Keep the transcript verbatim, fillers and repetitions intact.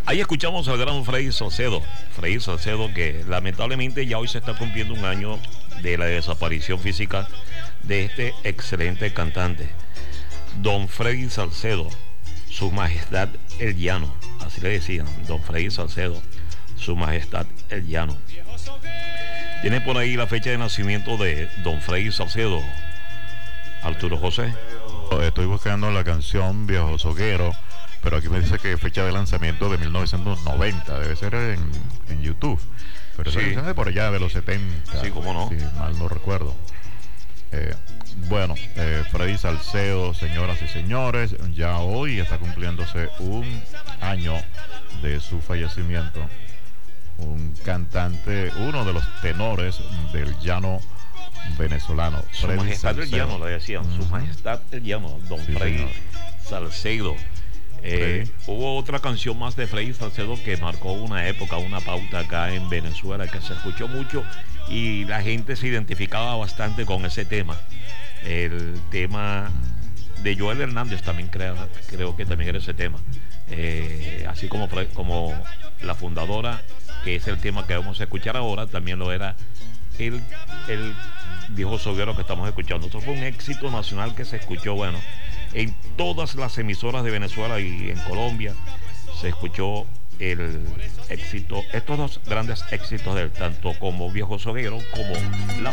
Ahí escuchamos al gran Freddy Salcedo. Freddy Salcedo, que lamentablemente ya hoy se está cumpliendo un año de la desaparición física de este excelente cantante, don Freddy Salcedo, su majestad el llano, así le decían, don Freddy Salcedo, su majestad el llano. Tiene por ahí la fecha de nacimiento de don Freddy Salcedo, Arturo José. Estoy buscando la canción Viejo Soguero, pero aquí me dice que fecha de lanzamiento de mil novecientos noventa, debe ser en, en YouTube, pero sí, esa es de por allá de los setenta, sí, cómo no, si mal no recuerdo. Eh, bueno, eh, Freddy Salcedo, señoras y señores, ya hoy está cumpliéndose un año de su fallecimiento. Un cantante, uno de los tenores del llano venezolano. Su Freddy majestad Salcedo. el llano, le decían, uh-huh. Su majestad el llano, don sí, Freddy señor. Salcedo. Eh, hubo otra canción más de Freddy Salcedo que marcó una época, una pauta acá en Venezuela, que se escuchó mucho y la gente se identificaba bastante con ese tema. El tema de Joel Hernández también creo, creo que también era ese tema. Eh, así como, como la fundadora, que es el tema que vamos a escuchar ahora, también lo era el, el Viejo Soguero que estamos escuchando. Esto fue un éxito nacional que se escuchó, bueno, en todas las emisoras de Venezuela y en Colombia se escuchó el éxito, estos dos grandes éxitos del tanto como Viejo Soguero como La